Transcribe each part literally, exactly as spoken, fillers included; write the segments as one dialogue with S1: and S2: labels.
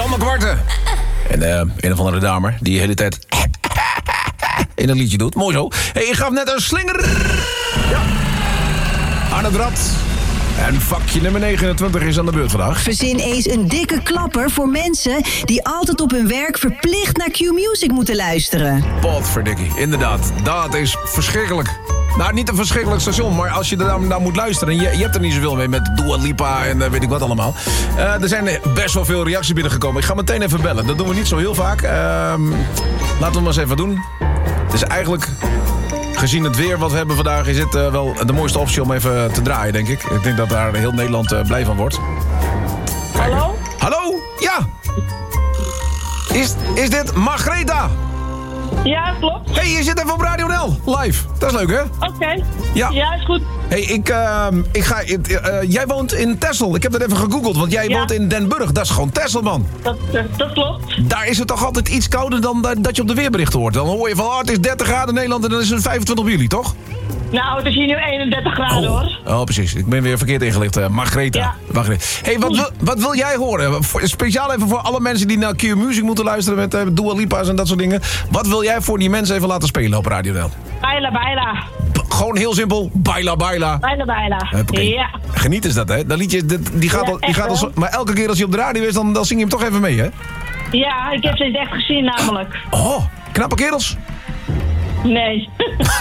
S1: Alma Kwarten. En uh, een of andere dame die de hele tijd in een liedje doet. Mooi zo. Hey, ik gaf net een slinger. Ja. Aan het rad. En vakje nummer negenentwintig is aan de beurt vandaag.
S2: Verzin eens een dikke klapper voor mensen die altijd op hun werk verplicht naar Q-Music moeten luisteren.
S1: Potverdikkie, inderdaad. Dat is verschrikkelijk. Nou, niet een verschrikkelijk station, maar als je er naar, naar moet luisteren... Je, je hebt er niet zoveel mee met Dua Lipa en uh, weet ik wat allemaal. Uh, er zijn best wel veel reacties binnengekomen. Ik ga meteen even bellen. Dat doen we niet zo heel vaak. Uh, laten we maar eens even doen. Het is eigenlijk... Gezien het weer wat we hebben vandaag is het uh, wel de mooiste optie om even te draaien, denk ik. Ik denk dat daar heel Nederland uh, blij van wordt. Kijk.
S3: Hallo?
S1: Hallo? Ja! Is, is dit Margreta?
S3: Ja, klopt.
S1: Hé, hey, je zit even op Radio N L, live. Dat is leuk, hè?
S3: Oké. Okay.
S1: Ja.
S3: Ja, is goed.
S1: Hé, hey, ik, uh, ik ga... Uh, uh, jij woont in Texel. Ik heb dat even gegoogeld, want jij
S3: ja.
S1: woont in Den Burg. Dat is gewoon Texel, man.
S3: Dat, uh, dat klopt.
S1: Daar is het toch altijd iets kouder dan uh, dat je op de weerberichten hoort. Dan hoor je van, oh, het is dertig graden in Nederland en dan is het vijfentwintig op juli, toch?
S3: Nou, het is hier nu eenendertig graden,
S1: oh.
S3: hoor.
S1: Oh, precies. Ik ben weer verkeerd ingelicht. Uh, Margreta.
S3: Ja.
S1: Margreta. Hey, wat, wil, wat wil jij horen? Speciaal even voor alle mensen die naar Q-Music moeten luisteren... met uh, Dua Lipa's en dat soort dingen. Wat wil jij voor die mensen even laten spelen op Radio N L?
S3: Baila, baila.
S1: B- gewoon heel simpel. Baila, baila.
S3: Baila, baila.
S1: Huppakee.
S3: Ja.
S1: Geniet is dat, hè? Dat liedje, dat, die gaat,
S3: Ja,
S1: al, die gaat al zo, maar elke keer als je op de radio is, dan, dan zing je hem toch even mee, hè?
S3: Ja, ik heb ze eens echt gezien, namelijk.
S1: Oh, knappe kerels.
S3: Nee.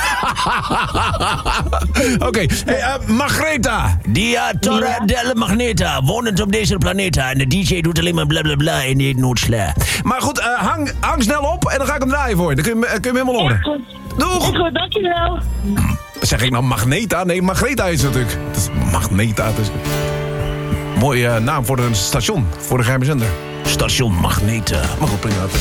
S1: Oké, okay. hey, uh, Margreta.
S4: Dia Torre
S3: Ja.
S4: della Magneta, wonend op deze planeta. En de D J doet alleen maar blablabla en niet noodsla.
S1: Maar goed, uh, hang, hang snel op en dan ga ik hem draaien voor je. Dan kun je, hem- kun je hem helemaal horen.
S3: Echt goed.
S1: Doeg!
S3: Echt goed, dankjewel.
S1: Zeg ik nou Magneta? Nee, Margreta is het natuurlijk. Dat is Magneta. Dat is... Mooie uh, naam voor een station, voor de geheime zender.
S4: Station Magneta.
S1: Maar goed, prima.